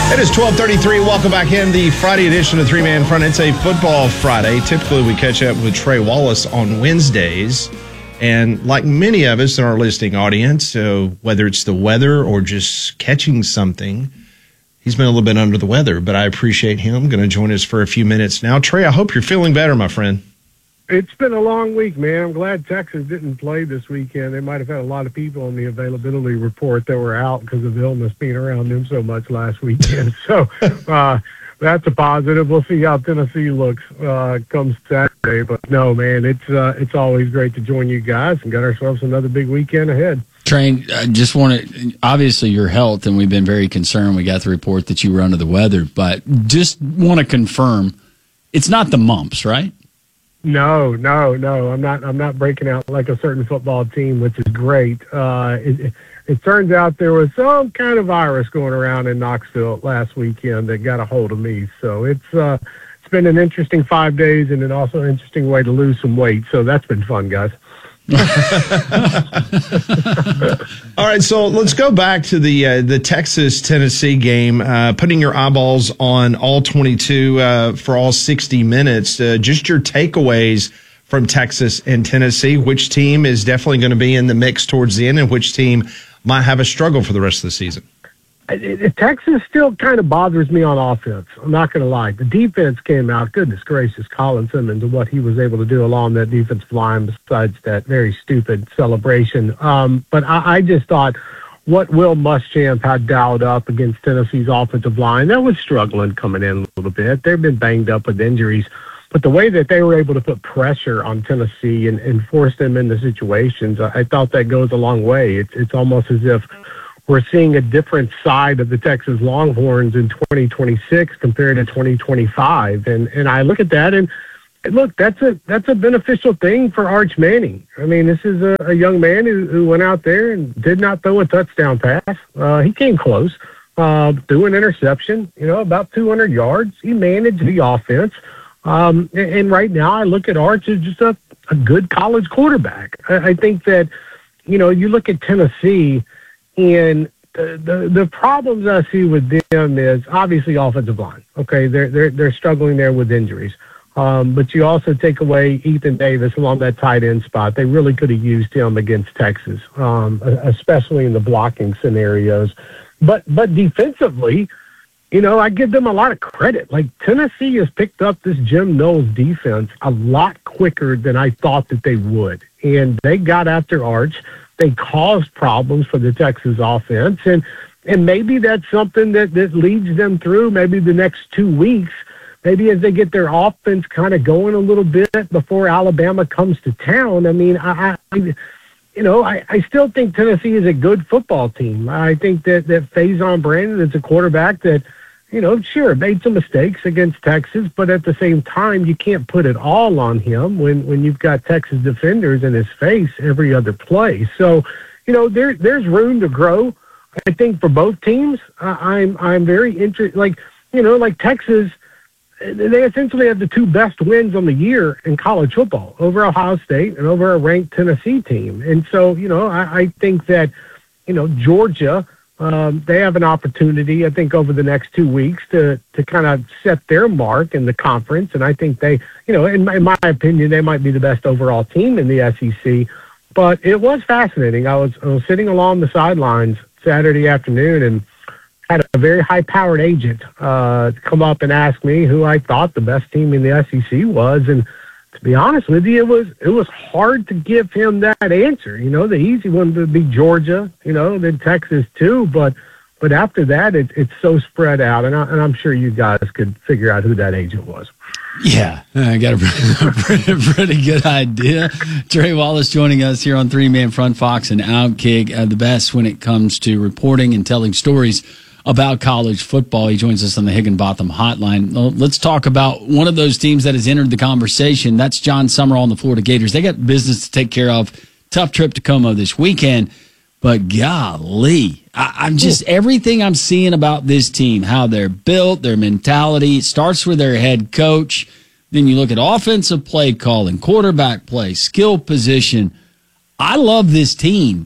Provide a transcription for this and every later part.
It is 12:33. Welcome back in the Friday edition of Three Man Front. It's a football Friday. Typically, we catch up with Trey Wallace on Wednesdays. And like many of us in our listening audience, whether it's the weather or just catching something, he's been a little bit under the weather. But I appreciate him. Going to join us for a few minutes now. Trey, I hope you're feeling better, my friend. It's been a long week, man. I'm glad Texas didn't play this weekend. They might have had a lot of people on the availability report that were out because of illness being around them so much last weekend. So that's a positive. We'll see how Tennessee looks comes Saturday. But no, man, it's always great to join you guys and got ourselves another big weekend ahead. Trey, I just want to, obviously your health, and we've been very concerned. We got the report that you were under the weather, but just want to confirm it's not the mumps, right? No. I'm not breaking out like a certain football team, which is great. It turns out there was some kind of virus going around in Knoxville last weekend that got a hold of me. So it's been an interesting 5 days and also an interesting way to lose some weight. So that's been fun, guys. All right, so let's go back to the Texas-Tennessee game, putting your eyeballs on all 22 for all 60 minutes. Just your takeaways from Texas and Tennessee. Which team is definitely going to be in the mix towards the end, and which team might have a struggle for the rest of the season? Texas still kind of bothers me on offense. I'm not going to lie. The defense came out. Goodness gracious, Colin Simmons and what he was able to do along that defensive line besides that very stupid celebration. But I just thought what Will Muschamp had dialed up against Tennessee's offensive line, that was struggling coming in a little bit. They've been banged up with injuries. But the way that they were able to put pressure on Tennessee and force them into situations, I thought that goes a long way. It's almost as if we're seeing a different side of the Texas Longhorns in 2026 compared to 2025. And I look at that and look, that's a beneficial thing for Arch Manning. I mean, this is a young man who went out there and did not throw a touchdown pass. He came close, threw an interception, about 200 yards. He managed the offense. And right now I look at Arch as just a good college quarterback. I think that, you look at Tennessee, and the problems I see with them is obviously offensive line. Okay, they're struggling there with injuries. But you also take away Ethan Davis along that tight end spot. They really could have used him against Texas, especially in the blocking scenarios. But defensively, I give them a lot of credit. Like, Tennessee has picked up this Jim Knowles defense a lot quicker than I thought that they would. And they got after Arch. They caused problems for the Texas offense. And maybe that's something that leads them through maybe the next 2 weeks, maybe as they get their offense kind of going a little bit before Alabama comes to town. I mean, I still think Tennessee is a good football team. I think that Faison Brandon is a quarterback that, sure, made some mistakes against Texas, but at the same time, you can't put it all on him when you've got Texas defenders in his face every other play. So, there's room to grow, I think, for both teams. I'm very interested. Like Texas, they essentially have the two best wins on the year in college football over Ohio State and over a ranked Tennessee team. And so, I think that, Georgia, they have an opportunity, I think, over the next 2 weeks to kind of set their mark in the conference. And I think they, in my opinion, they might be the best overall team in the SEC. But it was fascinating. I was sitting along the sidelines Saturday afternoon and had a very high-powered agent come up and ask me who I thought the best team in the SEC was. And to be honest with you, it was hard to give him that answer. The easy one would be Georgia, then Texas too. But after that, it's so spread out, and I'm sure you guys could figure out who that agent was. Yeah, I got a pretty good idea. Trey Wallace joining us here on Three Man Front, Fox and Outkick, the best when it comes to reporting and telling stories about college football. He joins us on the Higginbotham Hotline. Well, let's talk about one of those teams that has entered the conversation. That's John Summerall and the Florida Gators. They got business to take care of. Tough trip to Como this weekend, but golly, I'm just everything I'm seeing about this team, how they're built, their mentality, it starts with their head coach. Then you look at offensive play calling, quarterback play, skill position. I love this team.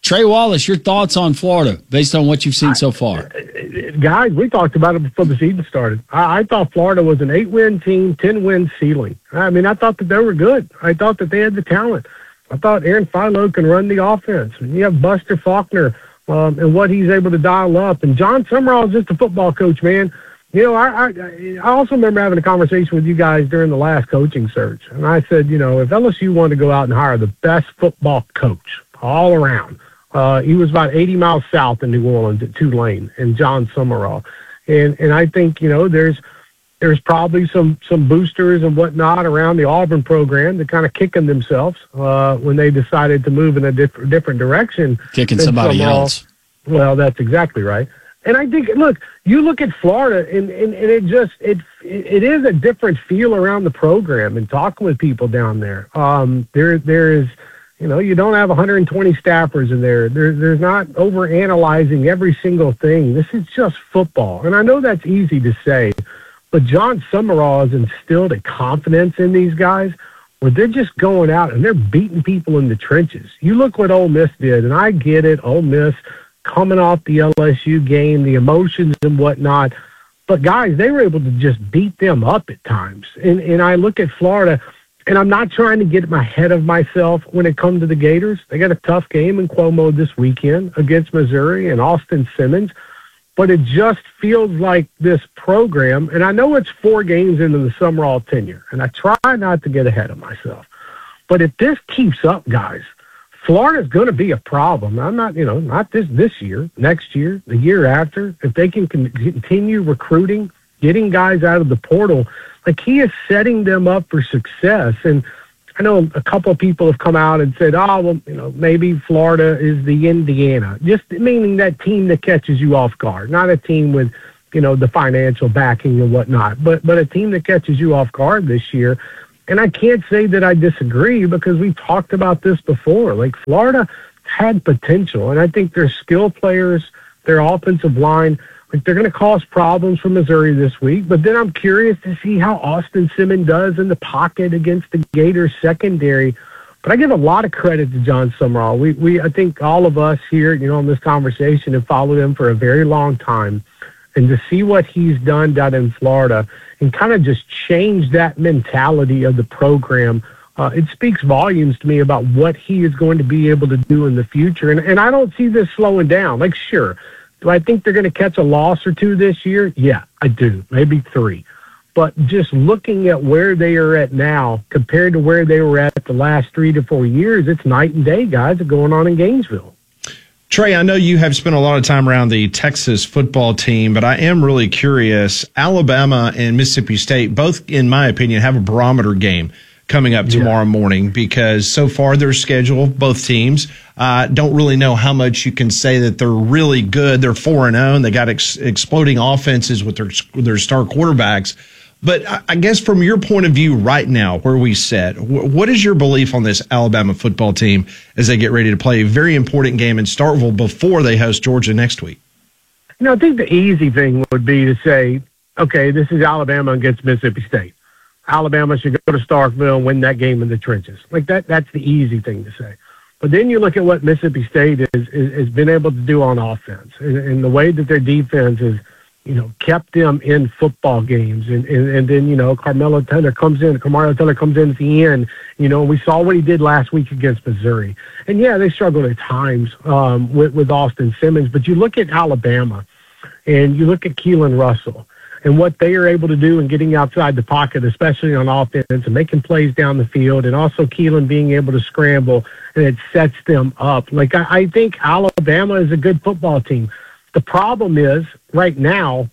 Trey Wallace, your thoughts on Florida based on what you've seen so far? Guys, we talked about it before the season started. I thought Florida was an 8-win team, 10-win ceiling. I mean, I thought that they were good. I thought that they had the talent. I thought Aaron Philo can run the offense. And you have Buster Faulkner and what he's able to dial up. And John Summerall is just a football coach, man. You know, I also remember having a conversation with you guys during the last coaching search. And I said, you know, if LSU wanted to go out and hire the best football coach all around, he was about 80 miles south in New Orleans at Tulane, and John Summerall. And I think, you know, there's probably some boosters and whatnot around the Auburn program that kind of kicking themselves when they decided to move in a different direction. Kicking somebody else. Well, that's exactly right. And I think, look, you look at Florida, and it is a different feel around the program and talking with people down there. There is, you know, you don't have 120 staffers in there. There's not overanalyzing every single thing. This is just football. And I know that's easy to say, but John Summerall has instilled a confidence in these guys where they're just going out and they're beating people in the trenches. You look what Ole Miss did, and I get it, Ole Miss coming off the LSU game, the emotions and whatnot. But, guys, they were able to just beat them up at times. And I look at Florida, and I'm not trying to get ahead of myself when it comes to the Gators. They got a tough game in Cuomo this weekend against Missouri and Austin Simmons. But it just feels like this program, and I know it's 4 games into the Summerall tenure, and I try not to get ahead of myself. But if this keeps up, guys, Florida's going to be a problem. I'm not, you know, not this year, next year, the year after. If they can continue recruiting, getting guys out of the portal, like he is setting them up for success. And I know a couple of people have come out and said, oh, well, you know, maybe Florida is the Indiana, just meaning that team that catches you off guard, not a team with, you know, the financial backing and whatnot, but a team that catches you off guard this year. And I can't say that I disagree because we've talked about this before. Like, Florida had potential, and I think their skill players, their offensive line, like, they're going to cause problems for Missouri this week. But then I'm curious to see how Austin Simmons does in the pocket against the Gators secondary. But I give a lot of credit to John Summerall. I think all of us here, you know, in this conversation have followed him for a very long time. And to see what he's done down in Florida and kind of just change that mentality of the program, it speaks volumes to me about what he is going to be able to do in the future. And I don't see this slowing down. Like, sure, do I think they're going to catch a loss or 2 this year? Yeah, I do. Maybe 3. But just looking at where they are at now compared to where they were at the last 3 to 4 years, it's night and day, guys, going on in Gainesville. Trey, I know you have spent a lot of time around the Texas football team, but I am really curious. Alabama and Mississippi State, both, in my opinion, have a barometer game coming up tomorrow morning because so far their schedule, both teams, don't really know how much you can say that they're really good. They're 4-0, and they got exploding offenses with their star quarterbacks. But I guess from your point of view right now, where we sit, what is your belief on this Alabama football team as they get ready to play a very important game in Starkville before they host Georgia next week? You know, I think the easy thing would be to say, okay, this is Alabama against Mississippi State. Alabama should go to Starkville and win that game in the trenches. Like that's the easy thing to say. But then you look at what Mississippi State has been able to do on offense and the way that their defense is, you know, kept them in football games. And then, you know, Carmelo Taylor comes in at the end. You know, we saw what he did last week against Missouri. And, yeah, they struggled at times with Austin Simmons. But you look at Alabama and you look at Keelan Russell and what they are able to do in getting outside the pocket, especially on offense and making plays down the field, and also Keelan being able to scramble, and it sets them up. Like, I think Alabama is a good football team. The problem is, right now,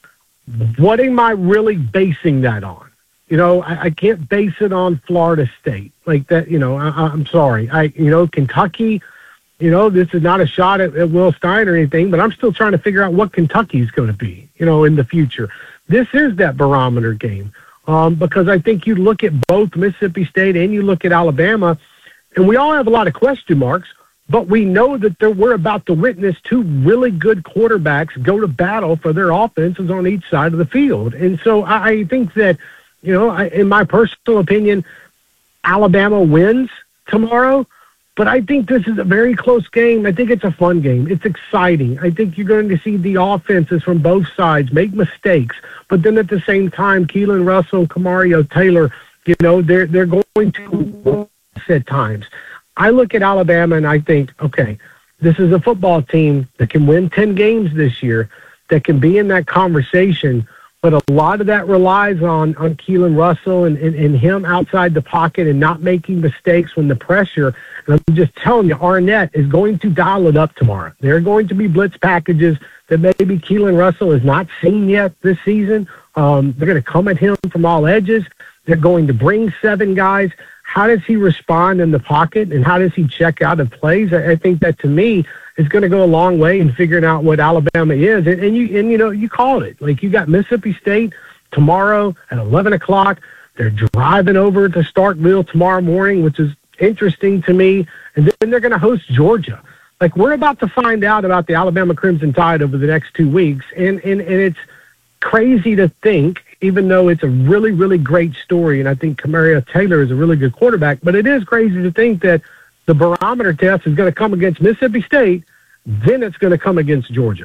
what am I really basing that on? You know, I can't base it on Florida State. Like that, you know, I'm sorry. Kentucky, you know, this is not a shot at Will Stein or anything, but I'm still trying to figure out what Kentucky's going to be, you know, in the future. This is that barometer game because I think you look at both Mississippi State and you look at Alabama, and we all have a lot of question marks. But we know that we're about to witness 2 really good quarterbacks go to battle for their offenses on each side of the field. And so I think that, you know, in my personal opinion, Alabama wins tomorrow. But I think this is a very close game. I think it's a fun game. It's exciting. I think you're going to see the offenses from both sides make mistakes. But then at the same time, Keelan Russell and Kamario Taylor, they're going to at times. I look at Alabama and I think, okay, this is a football team that can win 10 games this year, that can be in that conversation. But a lot of that relies on Keelan Russell and him outside the pocket and not making mistakes when the pressure. And I'm just telling you, Arnett is going to dial it up tomorrow. There are going to be blitz packages that maybe Keelan Russell has not seen yet this season. They're going to come at him from all edges. They're going to bring 7 guys. How does he respond in the pocket, and how does he check out of plays? I think that, to me, is going to go a long way in figuring out what Alabama is. And you called it. Like, you got Mississippi State tomorrow at 11 o'clock. They're driving over to Starkville tomorrow morning, which is interesting to me. And then they're going to host Georgia. Like, we're about to find out about the Alabama Crimson Tide over the next 2 weeks. And it's crazy to think, even though it's a really, really great story, and I think Kamario Taylor is a really good quarterback, but it is crazy to think that the barometer test is going to come against Mississippi State, then it's going to come against Georgia.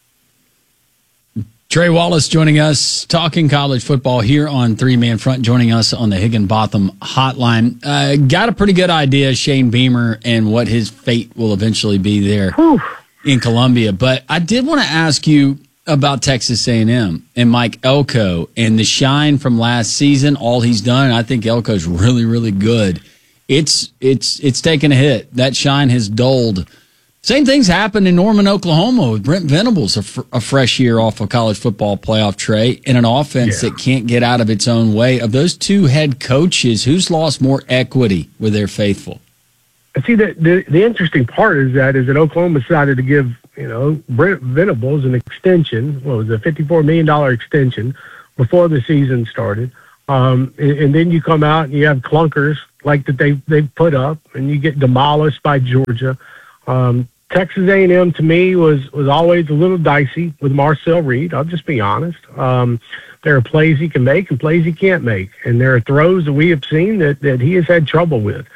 Trey Wallace joining us, talking college football here on Three Man Front, joining us on the Higginbotham hotline. Got a pretty good idea, Shane Beamer, and what his fate will eventually be there in Columbia. But I did want to ask you about Texas A&M and Mike Elko and the shine from last season, all he's done. I think Elko's really, really good. It's taken a hit. That shine has dulled. Same things happened in Norman, Oklahoma with Brent Venables, a fresh year off of college football playoff tray, in an offense that can't get out of its own way. Of those 2 head coaches, who's lost more equity with their faithful? See, the interesting part is that Oklahoma decided to give Brent Venables an extension. What was it, a $54 million extension before the season started. And then you come out and you have clunkers like that they put up, and you get demolished by Georgia. Texas A&M, to me, was always a little dicey with Marcel Reed. I'll just be honest. There are plays he can make and plays he can't make. And there are throws that we have seen that he has had trouble with.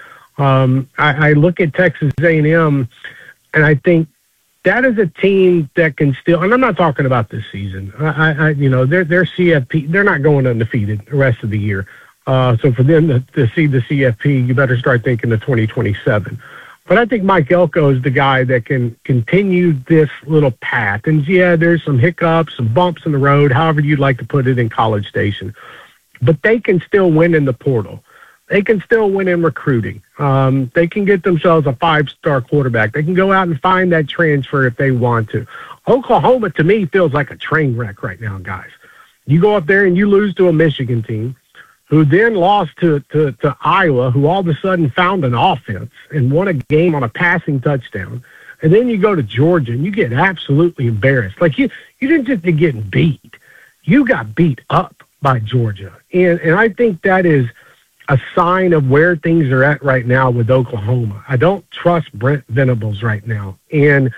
I look at Texas A&M, and I think that is a team that can still, and I'm not talking about this season. They're CFP. They're not going undefeated the rest of the year. So for them to see the CFP, you better start thinking of 2027. But I think Mike Elko is the guy that can continue this little path. And there's some hiccups, some bumps in the road, however you'd like to put it in College Station. But they can still win in the portal. They can still win in recruiting. They can get themselves a 5-star quarterback. They can go out and find that transfer if they want to. Oklahoma, to me, feels like a train wreck right now, guys. You go up there and you lose to a Michigan team who then lost to Iowa, who all of a sudden found an offense and won a game on a passing touchdown. And then you go to Georgia and you get absolutely embarrassed. Like, you didn't just get beat. You got beat up by Georgia. And I think that is a sign of where things are at right now with Oklahoma. I don't trust Brent Venables right now. And,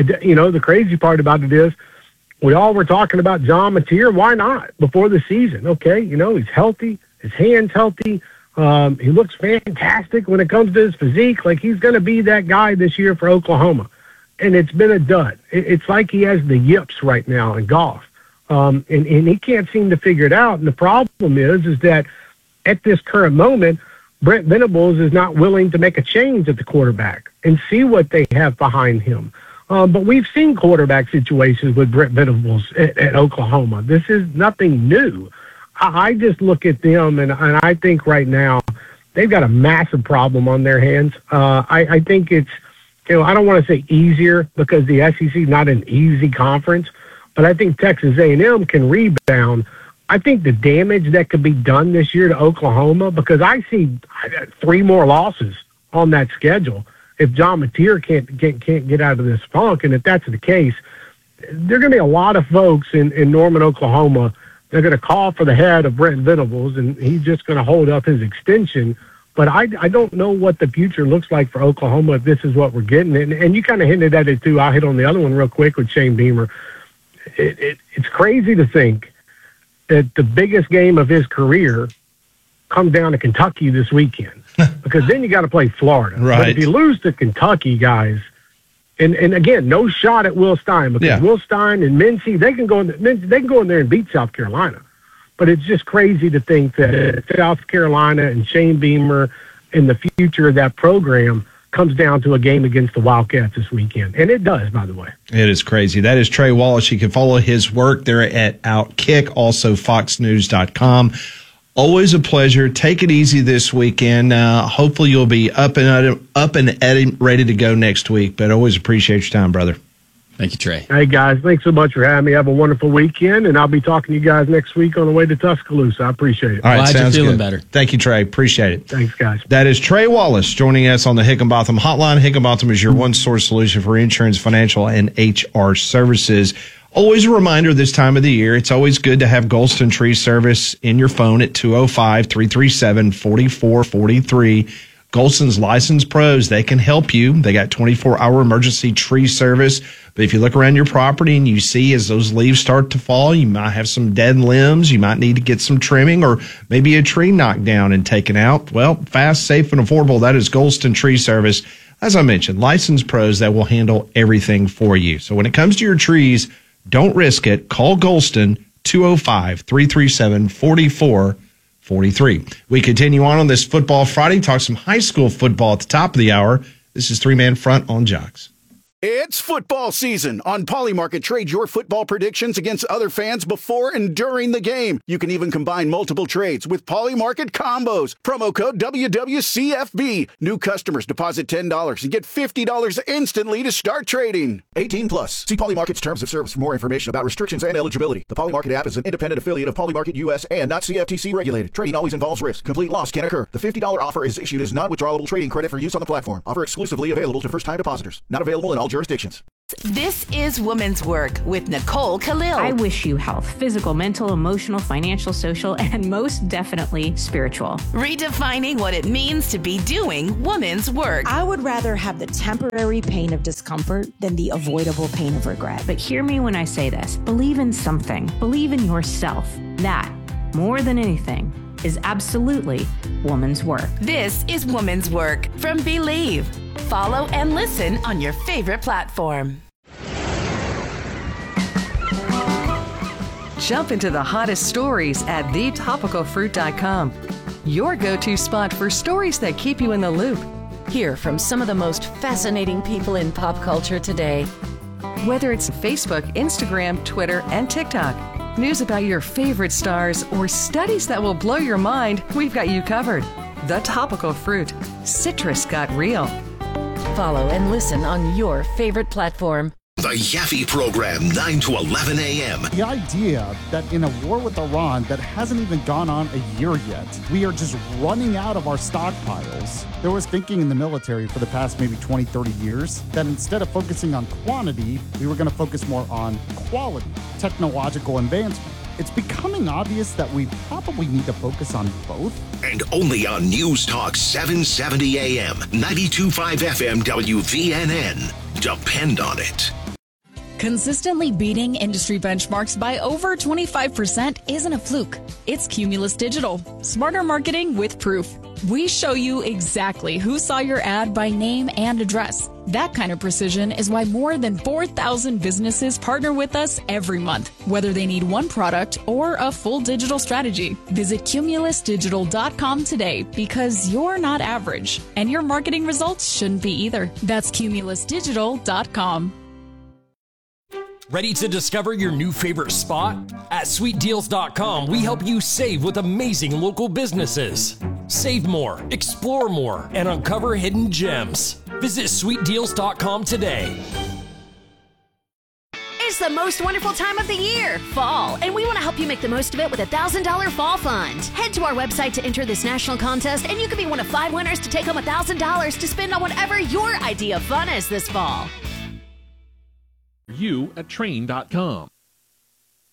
the crazy part about it is we all were talking about John Mateer. Why not before the season? Okay, he's healthy. His hand's healthy. He looks fantastic when it comes to his physique. Like, he's going to be that guy this year for Oklahoma. And it's been a dud. It's like he has the yips right now in golf. And he can't seem to figure it out. And the problem is that at this current moment, Brent Venables is not willing to make a change at the quarterback and see what they have behind him. But we've seen quarterback situations with Brent Venables at Oklahoma. This is nothing new. I just look at them, and I think right now they've got a massive problem on their hands. I think it's, I don't want to say easier because the SEC is not an easy conference, but I think Texas A&M can rebound. I think the damage that could be done this year to Oklahoma, because I see 3 more losses on that schedule if John Mateer can't get out of this funk. And if that's the case, there are going to be a lot of folks in Norman, Oklahoma. They're going to call for the head of Brent Venables, and he's just going to hold up his extension. But I don't know what the future looks like for Oklahoma if this is what we're getting. And you kind of hinted at it, too. I'll hit on the other one real quick with Shane Beamer. It's crazy to think that the biggest game of his career comes down to Kentucky this weekend. because then you got to play Florida. Right. But if you lose to Kentucky, guys, and again, no shot at Will Stein, because Will Stein and Mincy, they can go in there and beat South Carolina. But it's just crazy to think that South Carolina and Shane Beamer and the future of that program comes down to a game against the Wildcats this weekend. And it does, by the way. It is crazy. That is Trey Wallace. You can follow his work there at Outkick, also foxnews.com. Always a pleasure. Take it easy this weekend. Hopefully you'll be up and ready to go next week, but always appreciate your time, brother. Thank you, Trey. Hey, guys, thanks so much for having me. Have a wonderful weekend, and I'll be talking to you guys next week on the way to Tuscaloosa. I appreciate it. All right, Glad sounds you're feeling good. better. Thank you, Trey. Appreciate it. Thanks, guys. That is Trey Wallace joining us on the Hickenbotham Hotline. Hickenbotham is your one-source solution for insurance, financial, and HR services. Always a reminder this time of the year, it's always good to have Golston Tree Service in your phone at 205-337-4443. Golston's licensed pros, they can help you. They got 24-hour emergency tree service. But if you look around your property and you see as those leaves start to fall, you might have some dead limbs. You might need to get some trimming or maybe a tree knocked down and taken out. Well, fast, safe, and affordable. That is Golston Tree Service. As I mentioned, licensed pros that will handle everything for you. So when it comes to your trees, don't risk it. Call Golston, 205-337-4443. We continue on this Football Friday. Talk some high school football at the top of the hour. This is Three Man Front on Jocks. It's football season. On Polymarket, trade your football predictions against other fans before and during the game. You can even combine multiple trades with Polymarket combos. Promo code WWCFB. New customers deposit $10 and get $50 instantly to start trading. 18 plus. See Polymarket's terms of service for more information about restrictions and eligibility. The Polymarket app is an independent affiliate of Polymarket US and not CFTC regulated. Trading always involves risk. Complete loss can occur. The $50 offer is issued as non-withdrawable trading credit for use on the platform. Offer exclusively available to first-time depositors. Not available in all jurisdictions. This is Women's Work with Nicole Khalil. I wish you health, physical, mental, emotional, financial, social, and most definitely spiritual. Redefining what it means to be doing women's work. I would rather have the temporary pain of discomfort than the avoidable pain of regret. But hear me when I say this. Believe in something. Believe in yourself. That, more than anything, is absolutely woman's work. This is Woman's Work from Believe. Follow and listen on your favorite platform. Jump into the hottest stories at thetopicalfruit.com. Your go-to spot for stories that keep you in the loop. Hear from some of the most fascinating people in pop culture today. Whether it's Facebook, Instagram, Twitter, and TikTok, news about your favorite stars, or studies that will blow your mind, we've got you covered. The Topical Fruit. Citrus got real. Follow and listen on your favorite platform. The Yaffe Program, 9 to 11 a.m. The idea that in a war with Iran that hasn't even gone on a year yet, we are just running out of our stockpiles. There was thinking in the military for the past maybe 20, 30 years that instead of focusing on quantity, we were going to focus more on quality, technological advancement. It's becoming obvious that we probably need to focus on both. And only on News Talk 770 AM, 92.5 FM WVNN. Depend on it. Consistently beating industry benchmarks by over 25% isn't a fluke. It's Cumulus Digital. Smarter marketing with proof. We show you exactly who saw your ad by name and address. That kind of precision is why more than 4,000 businesses partner with us every month, whether they need one product or a full digital strategy. Visit cumulusdigital.com today because you're not average, and your marketing results shouldn't be either. That's cumulusdigital.com. Ready to discover your new favorite spot? At sweetdeals.com, we help you save with amazing local businesses. Save more, explore more, and uncover hidden gems. Visit sweetdeals.com today. It's the most wonderful time of the year, fall, and we want to help you make the most of it with a $1,000 fall fund. Head to our website to enter this national contest, and you could be one of 5 winners to take home $1,000 to spend on whatever your idea of fun is this fall. You at train.com.